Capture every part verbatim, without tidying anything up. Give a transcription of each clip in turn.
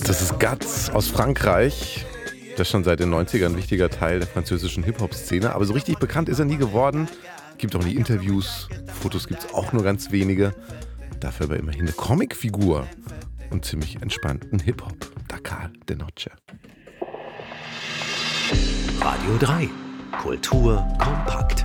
Das ist Guts aus Frankreich. Das ist schon seit den neunzigern ein wichtiger Teil der französischen Hip-Hop-Szene. Aber so richtig bekannt ist er nie geworden. Gibt auch nie Interviews. Fotos gibt es auch nur ganz wenige. Dafür aber immerhin eine Comicfigur und ziemlich entspannten Hip-Hop. Dakar de Noche. Radio drei. Kultur kompakt.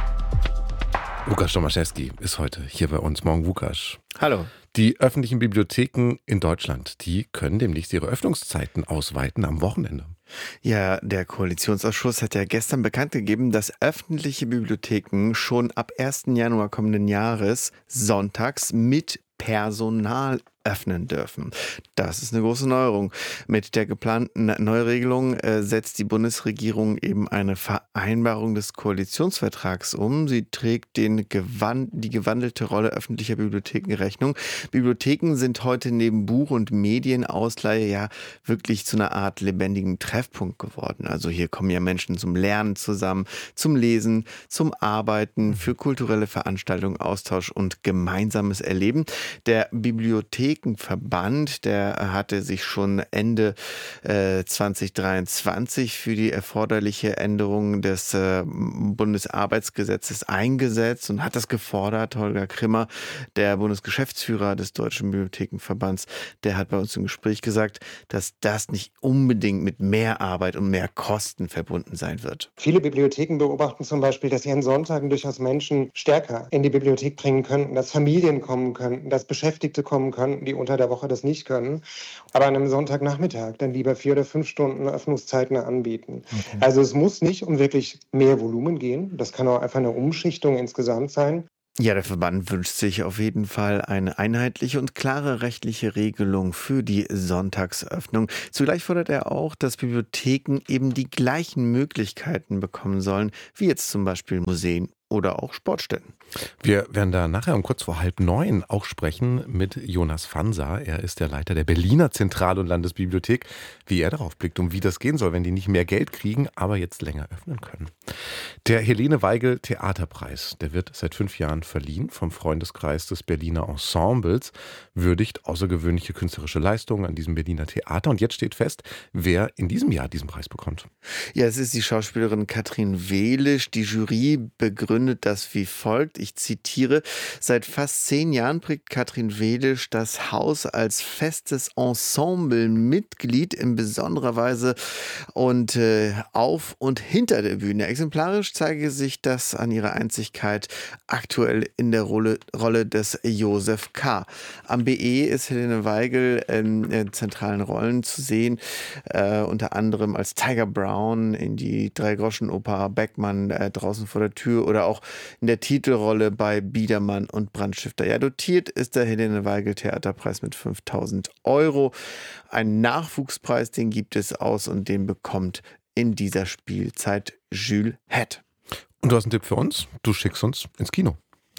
Łukasz Tomaszewski ist heute hier bei uns. Morgen, Łukasz. Hallo. Die öffentlichen Bibliotheken in Deutschland, die können demnächst ihre Öffnungszeiten ausweiten am Wochenende. Ja, der Koalitionsausschuss hat ja gestern bekannt gegeben, dass öffentliche Bibliotheken schon ab ersten Januar kommenden Jahres sonntags mit Personal öffnen dürfen. Das ist eine große Neuerung. Mit der geplanten Neuregelung äh, setzt die Bundesregierung eben eine Vereinbarung des Koalitionsvertrags um. Sie trägt den gewand- die gewandelte Rolle öffentlicher Bibliotheken Rechnung. Bibliotheken sind heute neben Buch- und Medienausleihe ja wirklich zu einer Art lebendigen Treffpunkt geworden. Also hier kommen ja Menschen zum Lernen zusammen, zum Lesen, zum Arbeiten, für kulturelle Veranstaltungen, Austausch und gemeinsames Erleben. Der Bibliothek Verband, der hatte sich schon Ende äh, zwanzig dreiundzwanzig für die erforderliche Änderung des äh, Bundesarbeitsgesetzes eingesetzt und hat das gefordert. Holger Krimmer, der Bundesgeschäftsführer des Deutschen Bibliothekenverbands, der hat bei uns im Gespräch gesagt, dass das nicht unbedingt mit mehr Arbeit und mehr Kosten verbunden sein wird. Viele Bibliotheken beobachten zum Beispiel, dass sie an Sonntagen durchaus Menschen stärker in die Bibliothek bringen könnten, dass Familien kommen könnten, dass Beschäftigte kommen könnten, die unter der Woche das nicht können, aber an einem Sonntagnachmittag dann lieber vier oder fünf Stunden Öffnungszeiten anbieten. Okay. Also es muss nicht um wirklich mehr Volumen gehen, das kann auch einfach eine Umschichtung insgesamt sein. Ja, der Verband wünscht sich auf jeden Fall eine einheitliche und klare rechtliche Regelung für die Sonntagsöffnung. Zugleich fordert er auch, dass Bibliotheken eben die gleichen Möglichkeiten bekommen sollen, wie jetzt zum Beispiel Museen oder auch Sportstätten. Wir werden da nachher um kurz vor halb neun auch sprechen mit Jonas Fansa. Er ist der Leiter der Berliner Zentral- und Landesbibliothek, wie er darauf blickt und wie das gehen soll, wenn die nicht mehr Geld kriegen, aber jetzt länger öffnen können. Der Helene Weigel Theaterpreis, der wird seit fünf Jahren verliehen vom Freundeskreis des Berliner Ensembles, würdigt außergewöhnliche künstlerische Leistungen an diesem Berliner Theater. Und jetzt steht fest, wer in diesem Jahr diesen Preis bekommt. Ja, es ist die Schauspielerin Katrin Welisch. Die Jury begründet das wie folgt. Ich zitiere: Seit fast zehn Jahren prägt Katrin Welisch das Haus als festes Ensemble-Mitglied in besonderer Weise und äh, auf und hinter der Bühne. Exemplarisch zeige sich das an ihrer Einzigkeit aktuell in der Rolle, Rolle des Josef K. Am B E ist Helene Weigel in, in zentralen Rollen zu sehen, äh, unter anderem als Tiger Brown in die Drei-Groschen-Oper Beckmann äh, draußen vor der Tür oder auch in der Titelrolle bei Biedermann und Brandstifter. Ja, dotiert ist der Helene Weigel Theaterpreis mit fünftausend Euro. Ein Nachwuchspreis, den gibt es aus und den bekommt in dieser Spielzeit Jules Hett. Und du hast einen Tipp für uns? Du schickst uns ins Kino.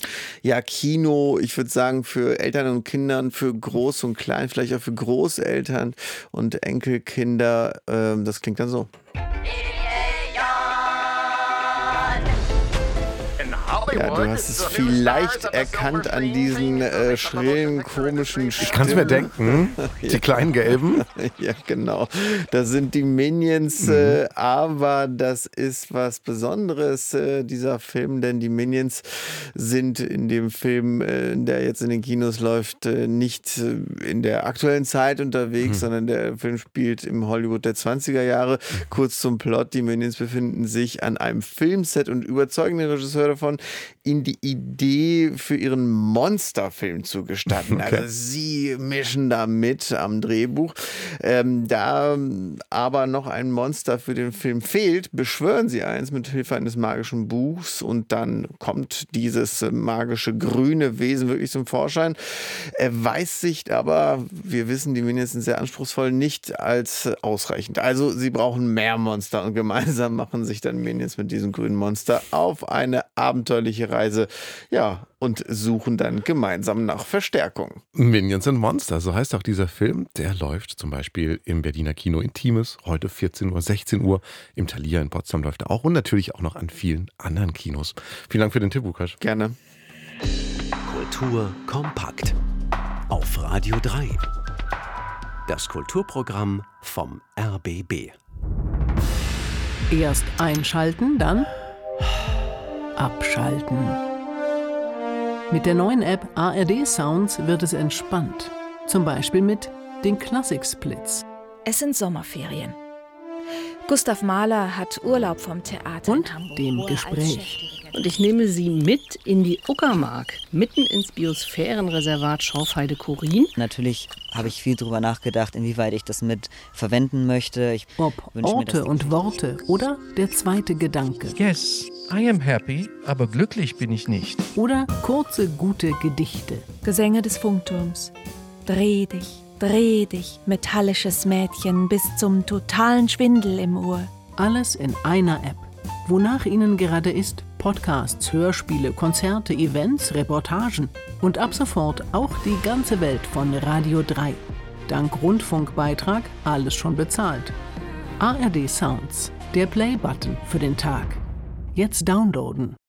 Ja, Kino, ich würde sagen, für Eltern und Kindern, für Groß und Klein, vielleicht auch für Großeltern und Enkelkinder. Ähm, das klingt dann so. Ja, du hast es vielleicht erkannt an diesen äh, schrillen, komischen Stimmen. Ich kann es mir denken, die ja. kleinen Gelben. Ja, genau. Das sind die Minions, mhm. äh, aber das ist was Besonderes, äh, dieser Film, denn die Minions sind in dem Film, äh, der jetzt in den Kinos läuft, äh, nicht äh, in der aktuellen Zeit unterwegs, mhm. sondern der Film spielt im Hollywood der zwanziger Jahre. Mhm. Kurz zum Plot: Die Minions befinden sich an einem Filmset und überzeugen den Regisseur davon, ihnen die Idee für ihren Monsterfilm zu gestatten. Okay. Also sie mischen da mit am Drehbuch. Ähm, da aber noch ein Monster für den Film fehlt, beschwören sie eins mit Hilfe eines magischen Buchs und dann kommt dieses magische grüne Wesen wirklich zum Vorschein. Er weiß sich aber, wir wissen, die Minions sind sehr anspruchsvoll, nicht als ausreichend. Also sie brauchen mehr Monster und gemeinsam machen sich dann Minions mit diesem grünen Monster auf eine abenteuerliche Reise, ja, und suchen dann gemeinsam nach Verstärkung. Minions and Monster, so heißt auch dieser Film. Der läuft zum Beispiel im Berliner Kino Intimes, heute vierzehn Uhr, sechzehn Uhr. Im Thalia in Potsdam läuft er auch und natürlich auch noch an vielen anderen Kinos. Vielen Dank für den Tipp, Łukasz. Gerne. Kultur kompakt auf Radio drei. Das Kulturprogramm vom R B B. Erst einschalten, dann abschalten. Mit der neuen App A R D Sounds wird es entspannt. Zum Beispiel mit den Klassik-Splits. Es sind Sommerferien. Gustav Mahler hat Urlaub vom Theater Und in Hamburg, dem wo er als Gespräch. Chefdirigent- Und ich nehme Sie mit in die Uckermark, mitten ins Biosphärenreservat Schorfheide-Chorin. Natürlich habe ich viel darüber nachgedacht, inwieweit ich das mit verwenden möchte. Ich Ob wünsche mir, dass Orte die und Worte oder der zweite Gedanke. Yes, I am happy, aber glücklich bin ich nicht. Oder kurze, gute Gedichte. Gesänge des Funkturms. Dreh dich, dreh dich, metallisches Mädchen, bis zum totalen Schwindel im Ohr. Alles in einer App. Wonach Ihnen gerade ist, Podcasts, Hörspiele, Konzerte, Events, Reportagen und ab sofort auch die ganze Welt von Radio drei. Dank Rundfunkbeitrag alles schon bezahlt. A R D Sounds, der Play-Button für den Tag. Jetzt downloaden.